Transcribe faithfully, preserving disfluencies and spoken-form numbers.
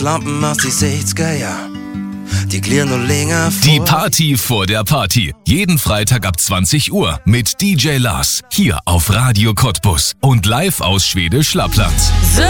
Lampen aus die sechziger Jahre, die klirren noch länger vor. Die Party vor der Party. Jeden Freitag ab zwanzig Uhr mit D J Lars. Hier auf Radio Cottbus und live aus Schwäbisch Lappland. So